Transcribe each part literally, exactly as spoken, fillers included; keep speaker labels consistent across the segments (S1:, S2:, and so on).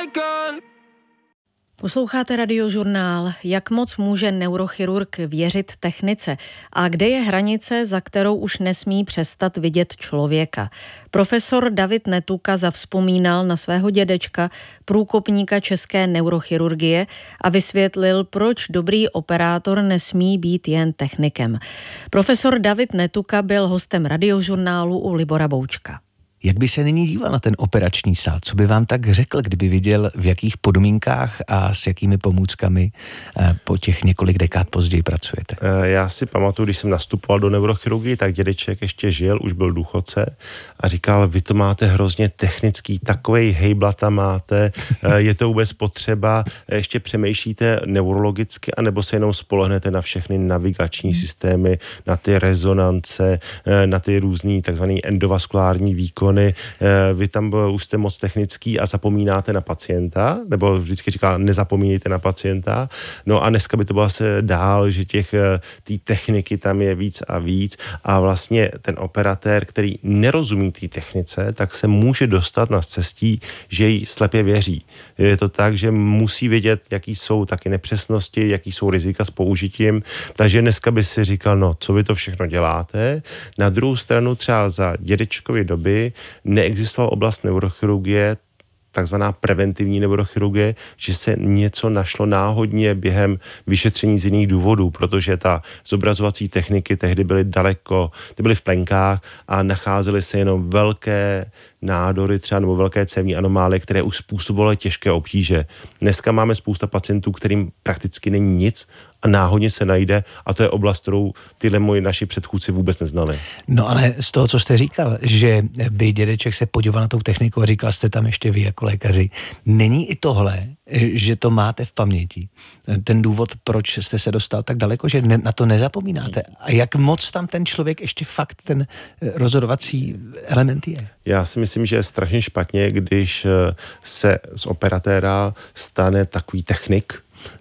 S1: Posloucháte Radiožurnál. Jak moc může neurochirurg věřit technice a kde je hranice, za kterou už nesmí přestat vidět člověka? Profesor David Netuka zavzpomínal na svého dědečka, průkopníka české neurochirurgie, a vysvětlil, proč dobrý operátor nesmí být jen technikem. Profesor David Netuka byl hostem Radiožurnálu u Libora Boučka.
S2: Jak by se nyní díval na ten operační sál? Co by vám tak řekl, kdyby viděl, v jakých podmínkách a s jakými pomůckami po těch několik dekád později pracujete?
S3: Já si pamatuju, když jsem nastupoval do neurochirurgie, tak dědeček ještě žil, už byl důchodce a říkal, vy to máte hrozně technický, takovej hejblata máte, je to vůbec potřeba, ještě přemýšlíte neurologicky, anebo se jenom spolehnete na všechny navigační systémy, na ty rezonance, na ty různý takzvaný endovaskulární výkony. Vy tam už jste moc technický a zapomínáte na pacienta, nebo vždycky říká, nezapomínejte na pacienta. No a dneska by to bylo se dál, že těch té techniky tam je víc a víc a vlastně ten operatér, který nerozumí té technice, tak se může dostat na cestí, že jí slepě věří. Je to tak, že musí vědět, jaký jsou taky nepřesnosti, jaký jsou rizika s použitím, takže dneska by si říkal, no, co vy to všechno děláte. Na druhou stranu třeba za dědečkovy doby neexistovala oblast neurochirurgie, takzvaná preventivní neurochirurgie, že se něco našlo náhodně během vyšetření z jiných důvodů, protože ta zobrazovací techniky tehdy byly daleko, ty byly v plenkách a nacházely se jenom velké nádory třeba nebo velké cévní anomálie, které už způsobovaly těžké obtíže. Dneska máme spousta pacientů, kterým prakticky není nic a náhodně se najde a to je oblast, kterou tyhle moji naši předchůdci vůbec neznali.
S2: No ale z toho, co jste říkal, že by dědeček se podíval na tou techniku a říkal jste tam ještě vy jako lékaři, není i tohle, že to máte v paměti? Ten důvod, proč jste se dostal tak daleko, že ne, na to nezapomínáte? A jak moc tam ten člověk ještě fakt ten rozhodovací element je?
S3: Já si myslím, že je strašně špatně, když se z operatéra stane takový technik.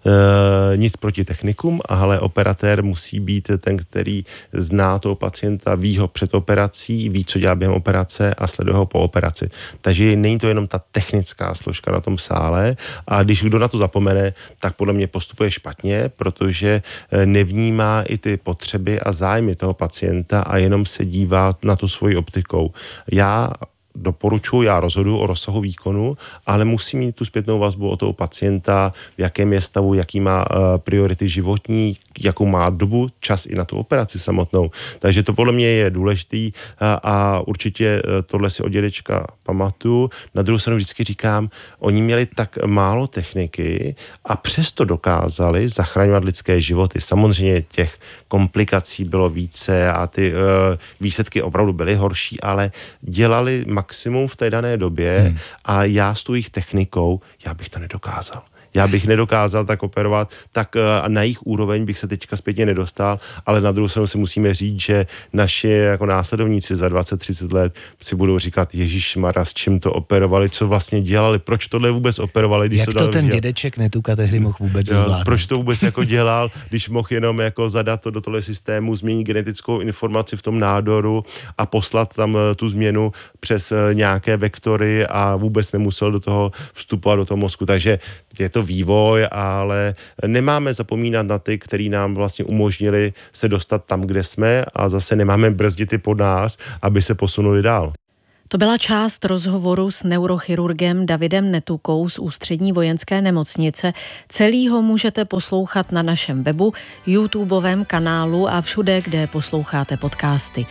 S3: E, nic proti technikům, ale operatér musí být ten, který zná toho pacienta, ví ho před operací, ví, co dělá během operace a sleduje ho po operaci. Takže není to jenom ta technická složka na tom sále a když kdo na to zapomene, tak podle mě postupuje špatně, protože nevnímá i ty potřeby a zájmy toho pacienta a jenom se dívá na to svojí optikou. Já doporučuji, já rozhoduji o rozsahu výkonu, ale musí mít tu zpětnou vazbu o toho pacienta, v jakém je stavu, jaký má uh, priority životní, jakou má dobu, čas i na tu operaci samotnou. Takže to podle mě je důležitý a, a určitě tohle si od dědečka pamatuju. Na druhou stranu vždycky říkám, oni měli tak málo techniky a přesto dokázali zachraňovat lidské životy. Samozřejmě těch komplikací bylo více a ty uh, výsledky opravdu byly horší, ale dělali maximum v té dané době hmm. a já s tou jejich technikou, já bych to nedokázal. Já bych nedokázal tak operovat, tak a na jejich úroveň bych se teďka zpětně nedostal, ale na druhou stranu si musíme říct, že naši jako následovníci za dvacet třicet let si budou říkat, ježišmarja, s čím to operovali, co vlastně dělali, proč tohle vůbec operovali. Když
S2: Jak
S3: to,
S2: to
S3: dal,
S2: ten
S3: děl...
S2: dědeček Netuka tehdy mohl vůbec zvládnout?
S3: Proč to vůbec jako dělal, když mohl jenom jako zadat to do tohle systému, změnit genetickou informaci v tom nádoru a poslat tam tu změnu přes nějaké vektory a vůbec nemusel do toho vstupovat do toho mozku. Takže je to vývoj, ale nemáme zapomínat na ty, který nám vlastně umožnili se dostat tam, kde jsme a zase nemáme brzdit i pod nás, aby se posunuli dál.
S1: To byla část rozhovoru s neurochirurgem Davidem Netukou z Ústřední vojenské nemocnice. Celý ho můžete poslouchat na našem webu, YouTubeovém kanálu a všude, kde posloucháte podcasty.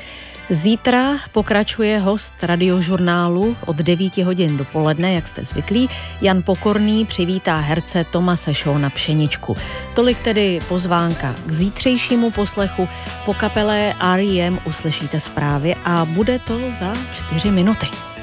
S1: Zítra pokračuje host Radiožurnálu od devíti hodin dopoledne, jak jste zvyklí. Jan Pokorný přivítá herce Tomase Šóna Pšeničku. Tolik tedy pozvánka k zítřejšímu poslechu. Po kapele R E M uslyšíte zprávy a bude to za čtyři minuty.